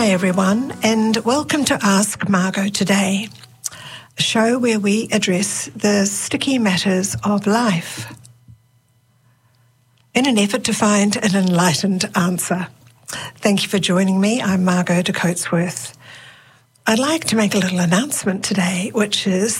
Hi everyone, and welcome to Ask Margot Today, a show where we address the sticky matters of life in an effort to find an enlightened answer. Thank you for joining me. I'm Margot de Coatsworth. I'd like to make a little announcement today, which is